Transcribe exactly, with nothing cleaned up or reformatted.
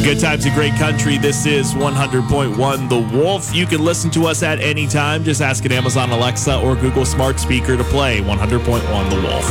Good times and great country. This is one hundred point one The Wolf. You can listen to us at any time. Just ask an Amazon Alexa or Google Smart Speaker to play one hundred point one The Wolf.